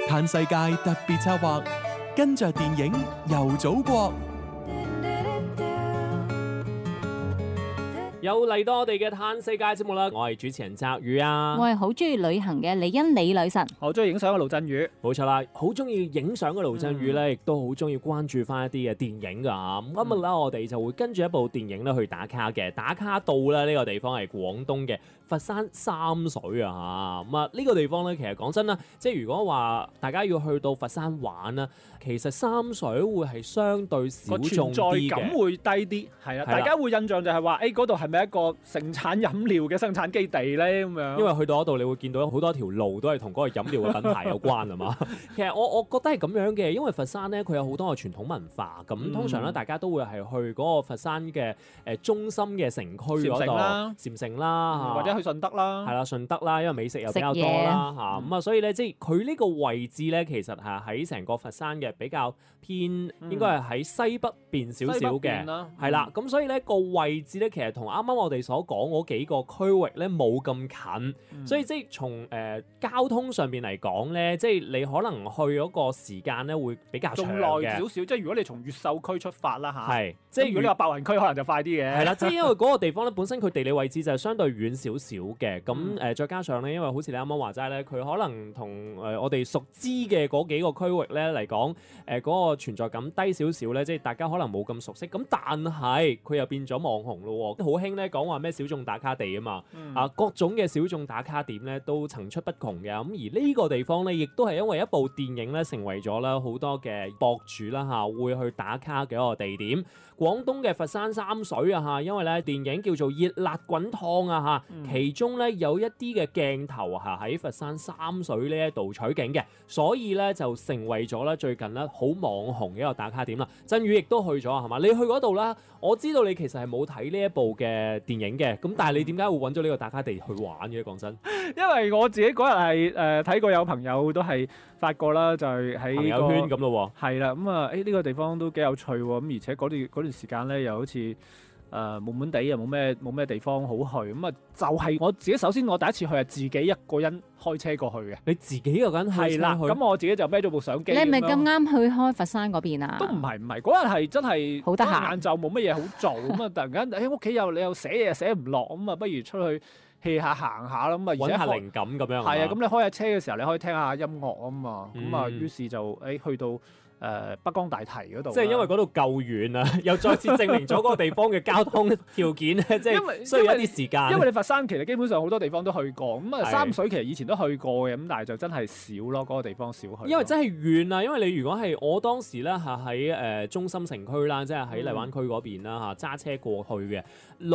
嘆世界特別策劃，跟着電影遊祖國。 又嚟到我哋嘅嘆世界節目啦！我係主持人澤宇啊， 我係好中意旅行嘅李欣李女神， 我中意影相嘅盧振宇， 冇錯啦，好中意影相嘅盧振宇咧，亦都好中意關注翻一啲嘅電影噶嚇。咁今日咧，我哋就會跟住一部電影咧去打卡嘅，打卡到咧呢個地方係廣東嘅佛山三水啊嚇。咁啊呢個地方咧，其實講真啦，即係如果話大家要去到佛山玩啦，其實三水會係相對小眾啲嘅， 存在感會低啲，係啦，大家會印象就係話，嗰度係咪一個盛產飲料嘅生產基地咧？咁樣， 因為去到嗰度，你會見到好多條路都係同嗰個飲料嘅品牌有關啊嘛。其實我覺得係咁樣嘅，因為佛山咧佢有好多嘅傳統文化，咁通常咧大家都會係去嗰個佛山嘅中心嘅城區嗰度，禪城啦， 或者去順德啦， 係啦，順德啦，因為美食又比較多啦嚇，咁啊所以咧即係佢呢個位置咧，其實係喺成個佛山嘅比較偏，應該係喺西北邊少少嘅，係啦，咁所以咧個位置咧其實同啱啱我哋所講嗰幾個區域咧冇咁近，所以即係從交通上邊嚟講咧，即係你可能去嗰個時間咧會比較長嘅， 仲耐少少。即係如果你從越秀區出發啦嚇， 係即係如果你話白雲區可能就快啲嘅， 係啦，即係因為嗰個地方咧本身佢地理位置就係相對遠少少嘅，咁再加上咧，因為好似你啱啱話齋咧，佢可能同我哋熟知嘅嗰幾個區域咧嚟講，嗰個存在感低少少咧，即係大家可能冇咁熟悉，咁但係佢又變咗網紅咯喎，好興咧講話咩小眾打卡地啊嘛，各種嘅小眾打卡點咧都層出不窮嘅，咁而呢個地方咧亦都係因為一部電影咧成為咗啦好多嘅博主啦嚇會去打卡嘅一個地點，廣東嘅佛山三水啊嚇，因為咧電影叫做《熱辣滾燙》啊嚇，其中咧有一啲嘅鏡頭嚇喺佛山三水呢一度取景嘅，所以咧就成為咗咧最近咧好網紅嘅一個打卡點啦。振宇亦都去咗係嘛？你去嗰度啦，我知道你其實係冇睇呢一部嘅電影嘅，咁但係你點解會揾咗呢個打卡地去玩嘅？講真， 因為我自己嗰日係睇過有朋友都係發過啦，就係喺朋友圈咁咯喎， 係啦，咁啊呢個地方都幾有趣喎，咁而且嗰段時間咧又好似悶悶地又冇咩地方好去，咁啊就係我自己首先我第一次去係自己一個人開車過去嘅， 你自己一個人開車去？ 係啦，咁我自己就孭咗部相機。 你係咪咁啱去開佛山嗰邊啊？ 都唔係，嗰日係真係好得閒， 晏晝冇乜嘢好做，咁啊突然間喺屋企你又寫嘢寫唔落，咁啊不如出去 hea 下行下啦，咁啊揾下靈感咁樣。 係啊，咁你開下車嘅時候你可以聽下音樂啊嘛，咁啊於是就去到北江大堤嗰度， 即係因為嗰度夠遠啊，又再次證明咗嗰個地方嘅交通條件咧，即係需要一啲時間。 因為你佛山其實基本上好多地方都去過，咁啊三水其實以前都去過嘅，咁但係就真係少咯，嗰個地方少去。 因為真係遠啊，因為你如果係我當時咧係喺中心城區啦，即係喺荔灣區嗰邊啦嚇，揸車過去嘅。